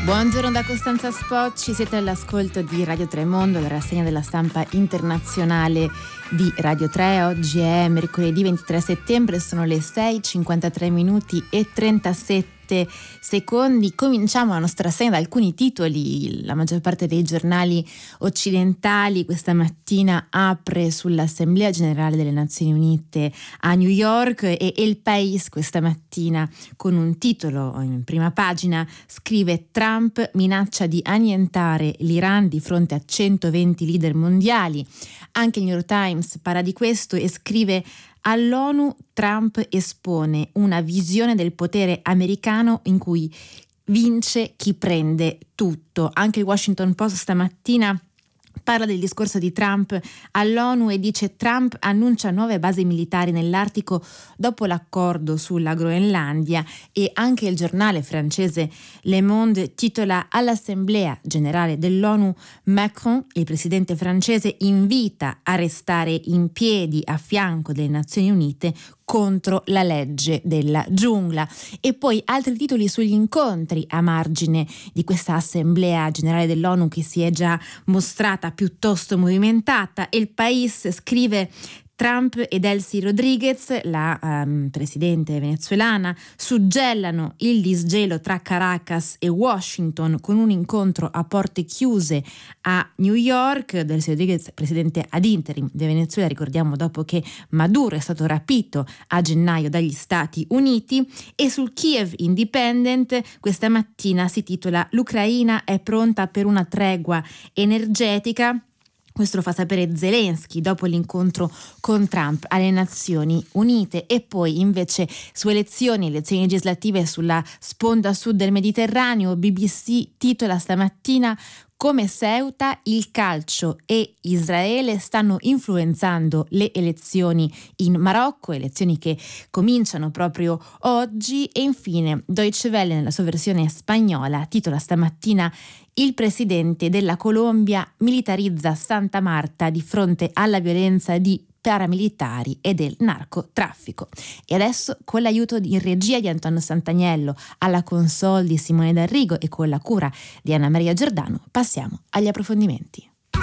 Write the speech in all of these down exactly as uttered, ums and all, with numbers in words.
Buongiorno da Costanza Spocci, siete all'ascolto di Radio Tremondo, la rassegna della stampa internazionale di Radio tre. Oggi è mercoledì ventitré settembre, sono le sei, cinquantatré minuti e trentasette secondi. Cominciamo la nostra rassegna da alcuni titoli. La maggior parte dei giornali occidentali questa mattina apre sull'Assemblea Generale delle Nazioni Unite a New York e El País questa mattina con un titolo in prima pagina scrive: Trump minaccia di annientare l'Iran di fronte a centoventi leader mondiali. Anche il New York Times parla di questo e scrive: all'ONU Trump espone una visione del potere americano in cui vince chi prende tutto. Anche il Washington Post stamattina parla del discorso di Trump all'ONU e dice: Trump annuncia nuove basi militari nell'Artico dopo l'accordo sulla Groenlandia. E anche il giornale francese Le Monde titola: all'Assemblea Generale dell'ONU Macron, il presidente francese, invita a restare in piedi a fianco delle Nazioni Unite contro la legge della giungla. E poi altri titoli sugli incontri a margine di questa Assemblea Generale dell'ONU che si è già mostrata piuttosto movimentata. El País scrive: Trump e Delcy Rodriguez, la um, presidente venezuelana, suggellano il disgelo tra Caracas e Washington con un incontro a porte chiuse a New York. Delcy Rodriguez, presidente ad interim di Venezuela, ricordiamo dopo che Maduro è stato rapito a gennaio dagli Stati Uniti. E sul Kiev Independent questa mattina si titola: l'Ucraina è pronta per una tregua energetica. Questo lo fa sapere Zelensky dopo l'incontro con Trump alle Nazioni Unite. E poi invece su elezioni, elezioni legislative sulla sponda sud del Mediterraneo, B B C titola stamattina: come Ceuta, il calcio e Israele stanno influenzando le elezioni in Marocco, elezioni che cominciano proprio oggi. E infine Deutsche Welle nella sua versione spagnola titola stamattina: il presidente della Colombia militarizza Santa Marta di fronte alla violenza di paramilitari e del narcotraffico. E adesso, con l'aiuto di, in regia di Antonio Sant'Agnello, alla console di Simone D'Arrigo e con la cura di Anna Maria Giordano, passiamo agli approfondimenti.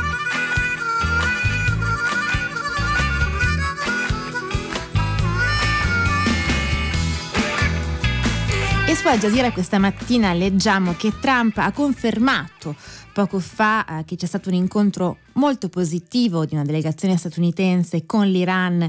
E su Al Jazeera questa mattina leggiamo che Trump ha confermato poco fa eh, che c'è stato un incontro molto positivo di una delegazione statunitense con l'Iran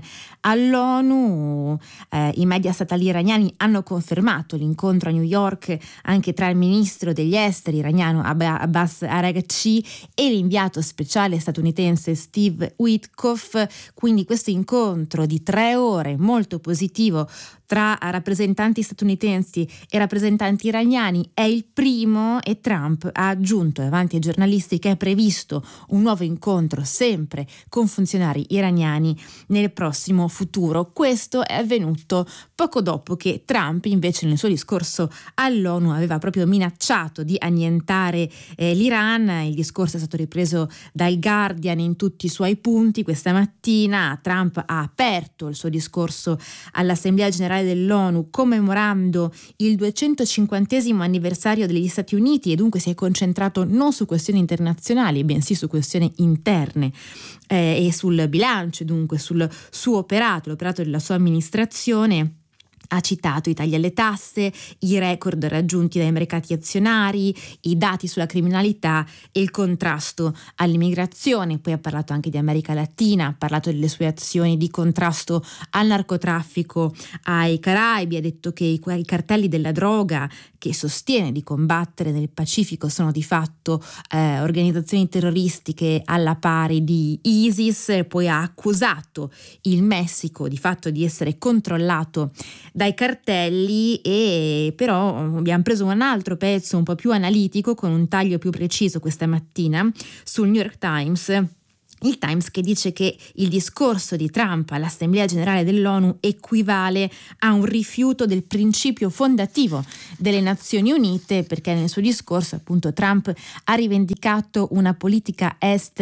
all'ONU. Eh, I media statali iraniani hanno confermato l'incontro a New York anche tra il ministro degli esteri iraniano Abbas Araghchi e l'inviato speciale statunitense Steve Witkoff. Quindi questo incontro di tre ore molto positivo tra rappresentanti statunitensi e rappresentanti iraniani è il primo, e Trump ha aggiunto davanti ai giornalisti che è previsto un nuovo incontro sempre con funzionari iraniani nel prossimo futuro. Questo è avvenuto poco dopo che Trump invece nel suo discorso all'ONU aveva proprio minacciato di annientare eh, l'Iran. Il discorso è stato ripreso dal Guardian in tutti i suoi punti. Questa mattina Trump ha aperto il suo discorso all'Assemblea Generale dell'ONU commemorando il duecentocinquantesimo anniversario degli Stati Uniti e dunque si è concentrato non su questioni internazionali bensì su questioni interne eh, e sul bilancio, dunque sul suo operato, l'operato della sua amministrazione. Ha citato i tagli alle tasse, i record raggiunti dai mercati azionari, i dati sulla criminalità e il contrasto all'immigrazione. Poi ha parlato anche di America Latina, ha parlato delle sue azioni di contrasto al narcotraffico ai Caraibi, ha detto che i, i cartelli della droga che sostiene di combattere nel Pacifico sono di fatto eh, organizzazioni terroristiche alla pari di ISIS. Poi ha accusato il Messico di fatto di essere controllato dai cartelli, e però abbiamo preso un altro pezzo un po' più analitico con un taglio più preciso questa mattina sul New York Times. Il Times che dice che il discorso di Trump all'Assemblea Generale dell'ONU equivale a un rifiuto del principio fondativo delle Nazioni Unite, perché nel suo discorso appunto Trump ha rivendicato una politica estera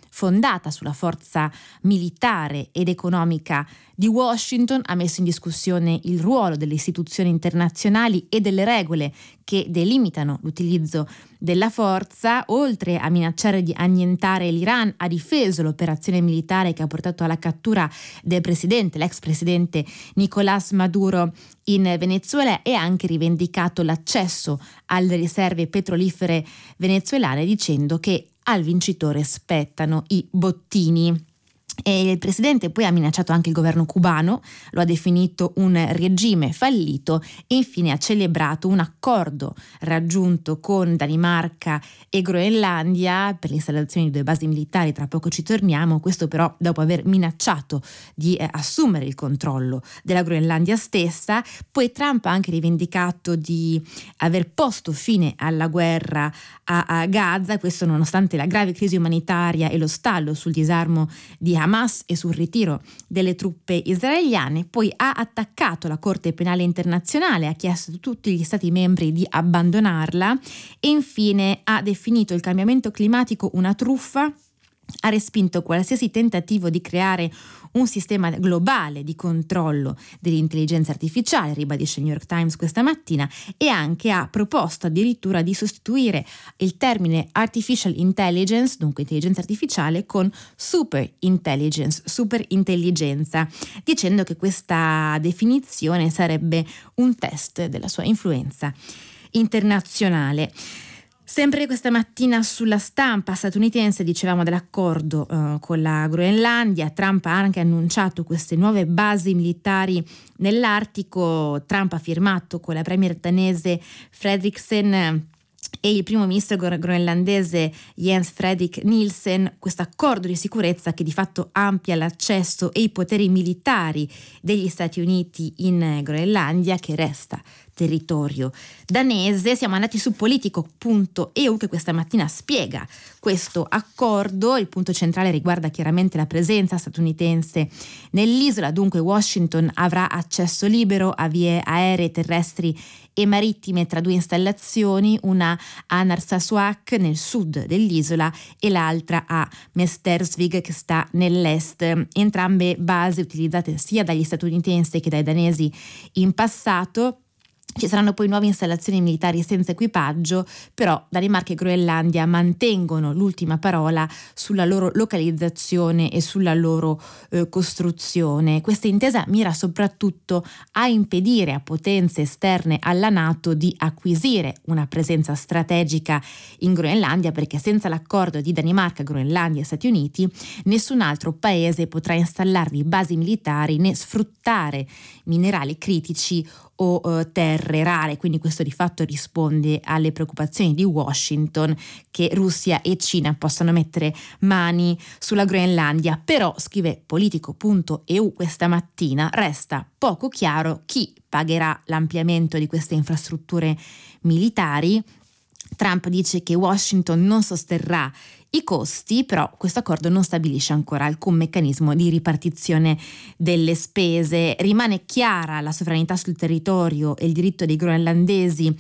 fondata sulla forza militare ed economica di Washington, ha messo in discussione il ruolo delle istituzioni internazionali e delle regole che delimitano l'utilizzo della forza. Oltre a minacciare di annientare l'Iran, ha difeso l'operazione militare che ha portato alla cattura del presidente, l'ex presidente Nicolás Maduro in Venezuela, e ha anche rivendicato l'accesso alle riserve petrolifere venezuelane, dicendo che al vincitore spettano i bottini. E il presidente poi ha minacciato anche il governo cubano, lo ha definito un regime fallito e infine ha celebrato un accordo raggiunto con Danimarca e Groenlandia per l'installazione di due basi militari. Tra poco ci torniamo, questo però dopo aver minacciato di eh, assumere il controllo della Groenlandia stessa. Poi Trump ha anche rivendicato di aver posto fine alla guerra a, a Gaza, questo nonostante la grave crisi umanitaria e lo stallo sul disarmo di Hamas e sul ritiro delle truppe israeliane. Poi ha attaccato la Corte Penale Internazionale, ha chiesto a tutti gli Stati membri di abbandonarla e infine ha definito il cambiamento climatico una truffa. Ha respinto qualsiasi tentativo di creare un sistema globale di controllo dell'intelligenza artificiale, ribadisce il New York Times questa mattina, e anche ha proposto addirittura di sostituire il termine artificial intelligence, dunque intelligenza artificiale, con super intelligence, super intelligenza, dicendo che questa definizione sarebbe un test della sua influenza internazionale. Sempre questa mattina sulla stampa statunitense dicevamo dell'accordo uh, con la Groenlandia. Trump ha anche annunciato queste nuove basi militari nell'Artico. Trump ha firmato con la premier danese Frederiksen e il primo ministro groenlandese Jens Fredrik Nielsen questo accordo di sicurezza che di fatto amplia l'accesso e i poteri militari degli Stati Uniti in Groenlandia, che resta territorio danese. Siamo andati su politico punto e u che questa mattina spiega questo accordo. Il punto centrale riguarda chiaramente la presenza statunitense nell'isola, dunque Washington avrà accesso libero a vie aeree, terrestri e marittime tra due installazioni, una a Narsarsuaq nel sud dell'isola e l'altra a Mestersvig che sta nell'est, entrambe basi utilizzate sia dagli statunitensi che dai danesi in passato. Ci saranno poi nuove installazioni militari senza equipaggio, però Danimarca e Groenlandia mantengono l'ultima parola sulla loro localizzazione e sulla loro eh, costruzione. Questa intesa mira soprattutto a impedire a potenze esterne alla NATO di acquisire una presenza strategica in Groenlandia, perché senza l'accordo di Danimarca, Groenlandia e Stati Uniti nessun altro paese potrà installarvi basi militari né sfruttare minerali critici o uh, terre rare. Quindi questo di fatto risponde alle preoccupazioni di Washington che Russia e Cina possano mettere mani sulla Groenlandia. Però, scrive politico punto e u questa mattina, resta poco chiaro chi pagherà l'ampliamento di queste infrastrutture militari. Trump dice che Washington non sosterrà i costi, però questo accordo non stabilisce ancora alcun meccanismo di ripartizione delle spese. Rimane chiara la sovranità sul territorio e il diritto dei groenlandesi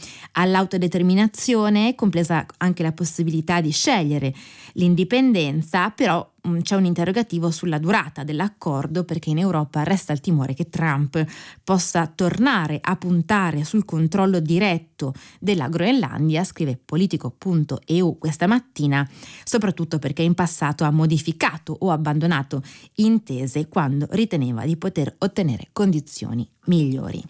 all'autodeterminazione, compresa anche la possibilità di scegliere l'indipendenza, però mh, c'è un interrogativo sulla durata dell'accordo, perché in Europa resta il timore che Trump possa tornare a puntare sul controllo diretto della Groenlandia, scrive politico punto e u questa mattina, soprattutto perché in passato ha modificato o abbandonato intese quando riteneva di poter ottenere condizioni migliori.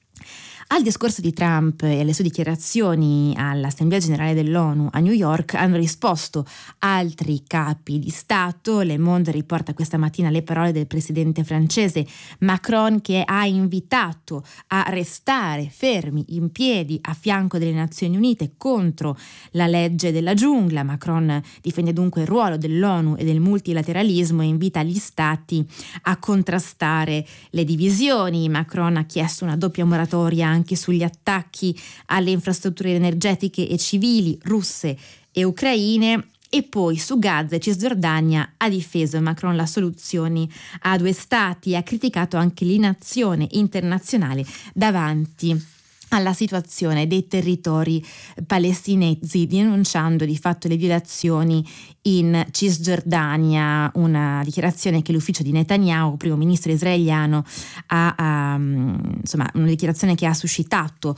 Al discorso di Trump e alle sue dichiarazioni all'Assemblea Generale dell'ONU a New York hanno risposto altri capi di Stato. Le Monde riporta questa mattina le parole del presidente francese Macron, che ha invitato a restare fermi in piedi a fianco delle Nazioni Unite contro la legge della giungla. Macron difende dunque il ruolo dell'ONU e del multilateralismo e invita gli Stati a contrastare le divisioni. Macron ha chiesto una doppia moratoria anche sugli attacchi alle infrastrutture energetiche e civili russe e ucraine. E poi su Gaza e Cisgiordania ha difeso Macron la soluzione a due stati e ha criticato anche l'inazione internazionale davanti alla situazione dei territori palestinesi, denunciando di fatto le violazioni in Cisgiordania, una dichiarazione che l'ufficio di Netanyahu, primo ministro israeliano, ha, ha insomma una dichiarazione che ha suscitato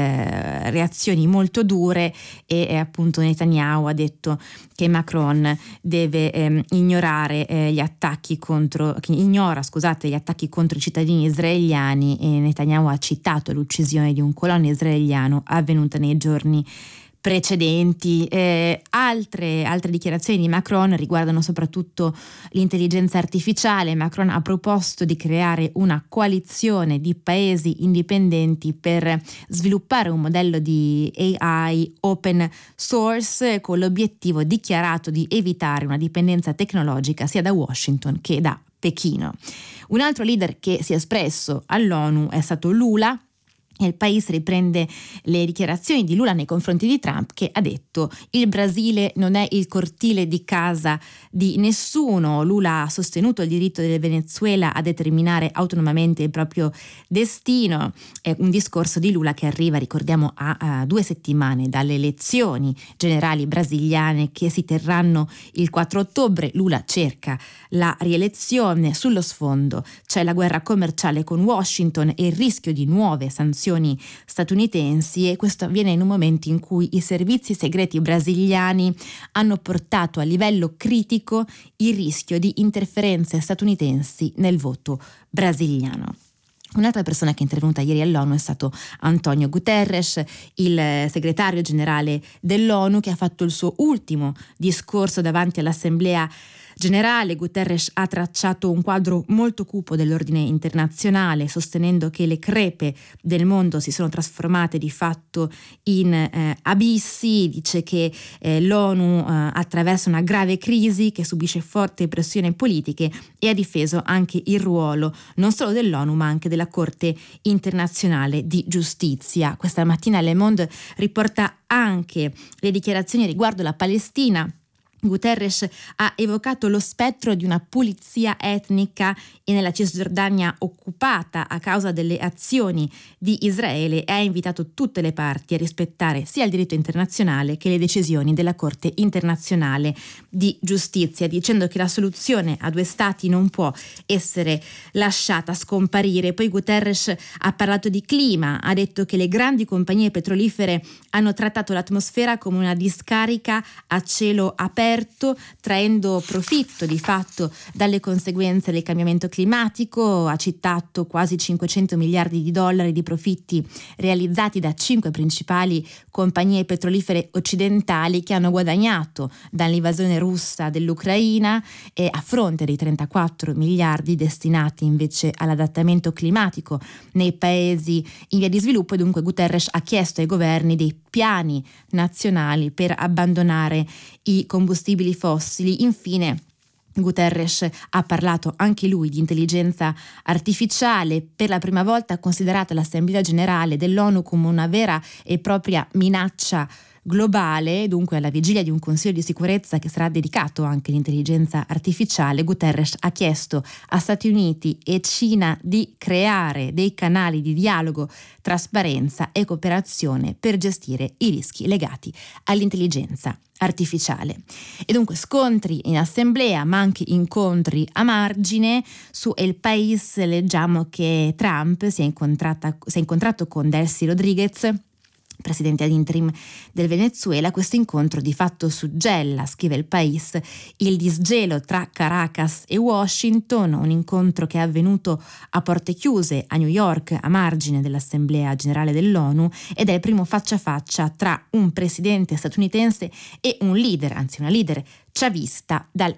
eh, reazioni molto dure, e, e appunto Netanyahu ha detto che Macron deve eh, ignorare eh, gli attacchi contro che ignora scusate gli attacchi contro i cittadini israeliani, e Netanyahu ha citato l'uccisione di un colonno israeliano avvenuta nei giorni precedenti. Eh, altre, altre dichiarazioni di Macron riguardano soprattutto l'intelligenza artificiale. Macron ha proposto di creare una coalizione di paesi indipendenti per sviluppare un modello di A I open source, con l'obiettivo dichiarato di evitare una dipendenza tecnologica sia da Washington che da Pechino. Un altro leader che si è espresso all'ONU è stato Lula. Il Paese riprende le dichiarazioni di Lula nei confronti di Trump, che ha detto: il Brasile non è il cortile di casa di nessuno. Lula ha sostenuto il diritto del Venezuela a determinare autonomamente il proprio destino. È un discorso di Lula che arriva, ricordiamo, a, a due settimane dalle elezioni generali brasiliane che si terranno il quattro ottobre. Lula cerca la rielezione. Sullo sfondo c'è la guerra commerciale con Washington e il rischio di nuove sanzioni statunitensi, e questo avviene in un momento in cui i servizi segreti brasiliani hanno portato a livello critico il rischio di interferenze statunitensi nel voto brasiliano. Un'altra persona che è intervenuta ieri all'ONU è stato Antonio Guterres, il segretario generale dell'ONU, che ha fatto il suo ultimo discorso davanti all'Assemblea generale. Guterres ha tracciato un quadro molto cupo dell'ordine internazionale, sostenendo che le crepe del mondo si sono trasformate di fatto in eh, abissi. Dice che eh, l'ONU eh, attraversa una grave crisi che subisce forti pressioni politiche, e ha difeso anche il ruolo non solo dell'ONU ma anche della Corte internazionale di giustizia. Questa mattina Le Monde riporta anche le dichiarazioni riguardo la Palestina. Guterres ha evocato lo spettro di una pulizia etnica nella Cisgiordania occupata a causa delle azioni di Israele, e ha invitato tutte le parti a rispettare sia il diritto internazionale che le decisioni della Corte internazionale di giustizia, dicendo che la soluzione a due stati non può essere lasciata scomparire. Poi Guterres ha parlato di clima, ha detto che le grandi compagnie petrolifere hanno trattato l'atmosfera come una discarica a cielo aperto, traendo profitto di fatto dalle conseguenze del cambiamento climatico. Ha citato quasi cinquecento miliardi di dollari di profitti realizzati da cinque principali compagnie petrolifere occidentali, che hanno guadagnato dall'invasione russa dell'Ucraina, e a fronte dei trentaquattro miliardi destinati invece all'adattamento climatico nei paesi in via di sviluppo. Dunque Guterres ha chiesto ai governi dei piani nazionali per abbandonare i combustibili fossili. Infine Guterres ha parlato anche lui di intelligenza artificiale. Per la prima volta ha considerato l'Assemblea generale dell'ONU come una vera e propria minaccia globale. Dunque, alla vigilia di un Consiglio di sicurezza che sarà dedicato anche all'intelligenza artificiale, Guterres ha chiesto a Stati Uniti e Cina di creare dei canali di dialogo, trasparenza e cooperazione per gestire i rischi legati all'intelligenza artificiale. E dunque scontri in assemblea, ma anche incontri a margine. Su El País leggiamo che Trump si è, incontrata, si è incontrato con Delcy Rodriguez, presidente ad interim del Venezuela. Questo incontro di fatto suggella, scrive il País, il disgelo tra Caracas e Washington, un incontro che è avvenuto a porte chiuse a New York a margine dell'Assemblea Generale dell'ONU, ed è il primo faccia a faccia tra un presidente statunitense e un leader, anzi una leader chavista dal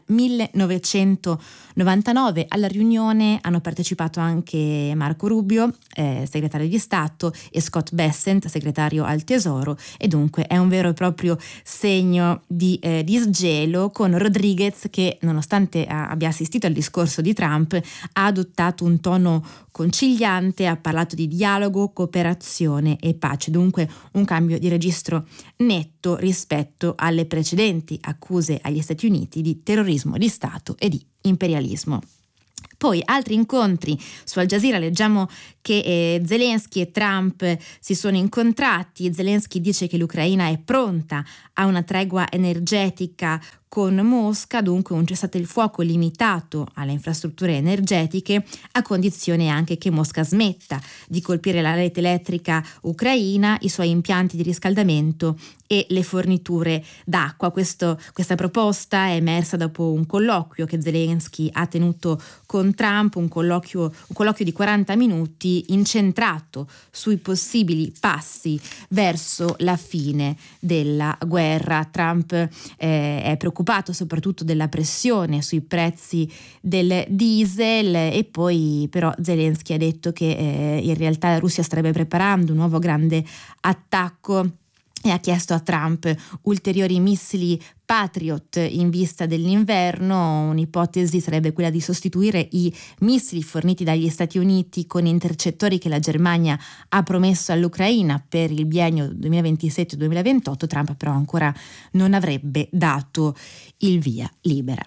millenovecentonovantanove. Alla riunione hanno partecipato anche Marco Rubio, eh, segretario di Stato, e Scott Bessent, segretario al Tesoro, e dunque è un vero e proprio segno di eh, disgelo, con Rodriguez che, nonostante abbia assistito al discorso di Trump, ha adottato un tono conciliante, ha parlato di dialogo, cooperazione e pace. Dunque un cambio di registro netto rispetto alle precedenti accuse agli Stati Uniti di terrorismo di Stato e di imperialismo. Poi altri incontri su Al Jazeera, leggiamo che eh, Zelensky e Trump si sono incontrati. Zelensky dice che l'Ucraina è pronta a una tregua energetica con Mosca, dunque un cessate il fuoco limitato alle infrastrutture energetiche, a condizione anche che Mosca smetta di colpire la rete elettrica ucraina, i suoi impianti di riscaldamento e le forniture d'acqua. Questo, questa proposta è emersa dopo un colloquio che Zelensky ha tenuto con Trump, un colloquio, un colloquio di quaranta minuti incentrato sui possibili passi verso la fine della guerra. Trump eh, è preoccupato soprattutto della pressione sui prezzi del diesel, e poi però Zelensky ha detto che eh, in realtà la Russia starebbe preparando un nuovo grande attacco e ha chiesto a Trump ulteriori missili Patriot in vista dell'inverno. Un'ipotesi sarebbe quella di sostituire i missili forniti dagli Stati Uniti con intercettori che la Germania ha promesso all'Ucraina per il biennio duemilaventisette duemilaventotto. Trump però ancora non avrebbe dato il via libera.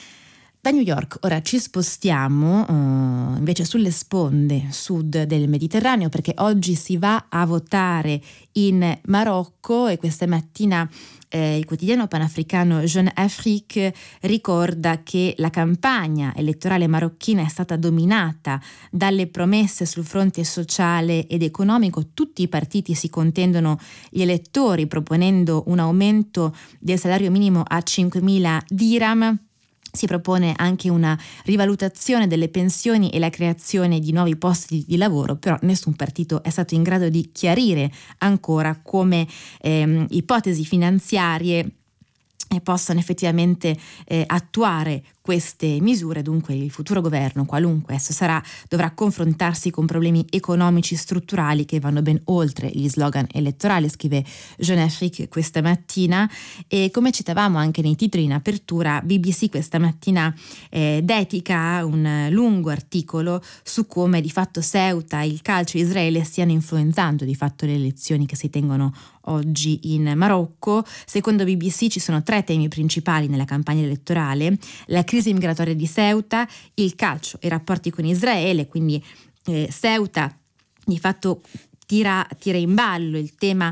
Da New York ora ci spostiamo uh, invece sulle sponde sud del Mediterraneo, perché oggi si va a votare in Marocco e questa mattina eh, il quotidiano panafricano Jeune Afrique ricorda che la campagna elettorale marocchina è stata dominata dalle promesse sul fronte sociale ed economico. Tutti i partiti si contendono gli elettori proponendo un aumento del salario minimo a cinquemila dirham. Si propone anche una rivalutazione delle pensioni e la creazione di nuovi posti di lavoro, però nessun partito è stato in grado di chiarire ancora come ehm, ipotesi finanziarie possano effettivamente eh, attuare queste misure. Dunque il futuro governo, qualunque esso sarà, dovrà confrontarsi con problemi economici strutturali che vanno ben oltre gli slogan elettorali, scrive Jeune Afrique questa mattina. E come citavamo anche nei titoli in apertura, B B C questa mattina eh, dedica un lungo articolo su come di fatto Ceuta e il calcio Israele stiano influenzando di fatto le elezioni che si tengono oggi in Marocco. Secondo B B C ci sono tre temi principali nella campagna elettorale: la crisi migratoria di Ceuta, il calcio e i rapporti con Israele. Quindi eh, Ceuta di fatto tira, tira in ballo il tema,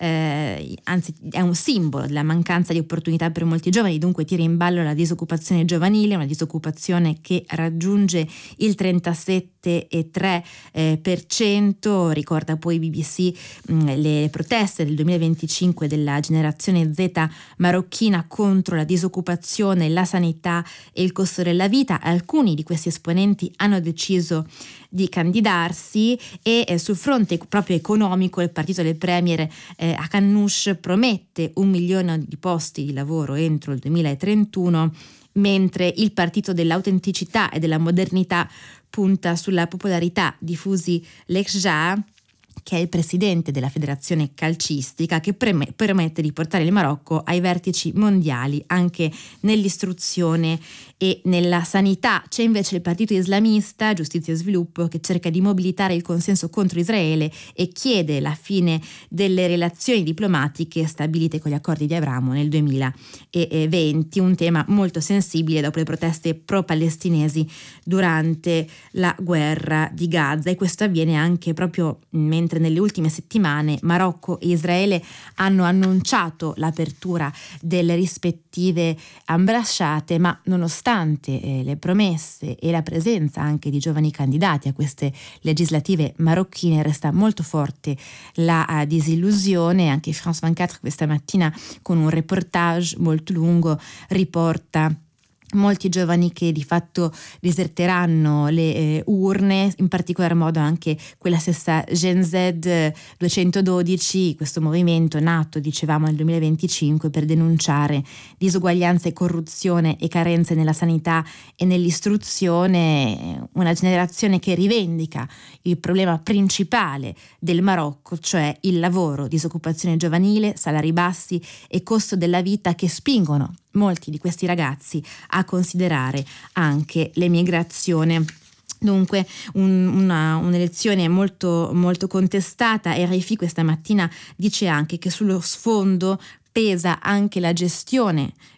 eh, anzi è un simbolo della mancanza di opportunità per molti giovani, dunque tira in ballo la disoccupazione giovanile, una disoccupazione che raggiunge il trentasette virgola tre eh, per cento. Ricorda poi B B C mh, le proteste del duemilaventicinque della generazione Z marocchina contro la disoccupazione, la sanità e il costo della vita. Alcuni di questi esponenti hanno deciso di candidarsi e eh, sul fronte proprio economico il partito del premier eh, Akannouche promette un milione di posti di lavoro entro il duemilatrentuno, mentre il partito dell'autenticità e della modernità punta sulla popolarità di Fouzi Lekja, che è il presidente della federazione calcistica, che preme- permette di portare il Marocco ai vertici mondiali anche nell'istruzione e nella sanità. C'è invece il partito islamista Giustizia e Sviluppo, che cerca di mobilitare il consenso contro Israele e chiede la fine delle relazioni diplomatiche stabilite con gli accordi di Abramo nel duemilaventi, un tema molto sensibile dopo le proteste pro-palestinesi durante la guerra di Gaza. E questo avviene anche proprio mentre nelle ultime settimane Marocco e Israele hanno annunciato l'apertura delle rispettive ambasciate, ma nonostante eh, le promesse e la presenza anche di giovani candidati a queste legislative marocchine, resta molto forte la uh, disillusione. Anche France ventiquattro questa mattina, con un reportage molto lungo, riporta molti giovani che di fatto diserteranno le eh, urne, in particolar modo anche quella stessa Gen Z duecentododici, questo movimento nato, dicevamo, nel duemilaventicinque per denunciare disuguaglianze, corruzione e carenze nella sanità e nell'istruzione. Una generazione che rivendica il problema principale del Marocco, cioè il lavoro, disoccupazione giovanile, salari bassi e costo della vita, che spingono molti di questi ragazzi a considerare anche l'emigrazione. Dunque un, una, un'elezione molto, molto contestata. R F I questa mattina dice anche che sullo sfondo pesa anche la gestione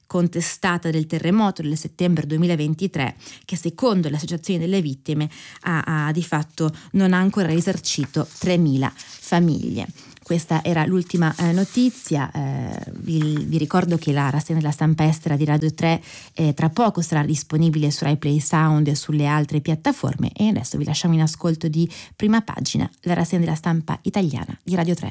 contestata del terremoto del settembre duemilaventitré, che secondo le associazioni delle vittime ha, ha di fatto non ha ancora risarcito tremila famiglie. Questa era l'ultima eh, notizia. Eh, vi, vi ricordo che la rassegna della stampa estera di Radio tre eh, tra poco sarà disponibile su Rai Play Sound e sulle altre piattaforme, e adesso vi lasciamo in ascolto di Prima Pagina, la rassegna della stampa italiana di Radio tre.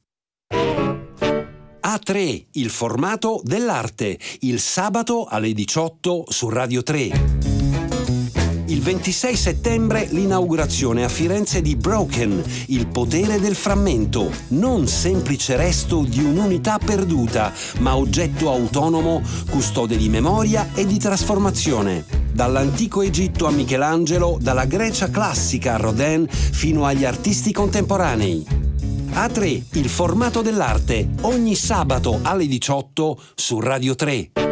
A tre, il formato dell'arte, il sabato alle diciotto su Radio tre. Il ventisei settembre l'inaugurazione a Firenze di Broken, il potere del frammento, non semplice resto di un'unità perduta, ma oggetto autonomo, custode di memoria e di trasformazione. Dall'antico Egitto a Michelangelo, dalla Grecia classica a Rodin fino agli artisti contemporanei. A tre, il formato dell'arte, ogni sabato alle diciotto su Radio tre.